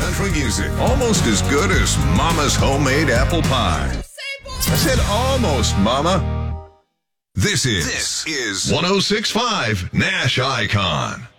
country music. Almost as good as Mama's homemade apple pie. I said almost, Mama. This is 106.5 Nash Icon.